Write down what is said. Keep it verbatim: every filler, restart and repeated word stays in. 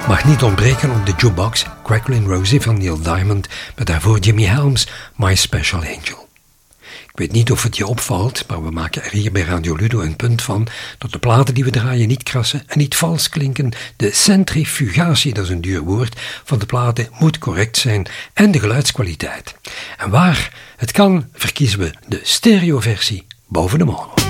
Mag niet ontbreken op de jukebox Cracklin' Rosie van Neil Diamond met daarvoor Jimmy Helms, My Special Angel. Ik weet niet of het je opvalt, maar we maken er hier bij Radio Ludo een punt van dat de platen die we draaien niet krassen en niet vals klinken. De centrifugatie, dat is een duur woord, van de platen moet correct zijn en de geluidskwaliteit. En waar het kan, verkiezen we de stereoversie boven de mono.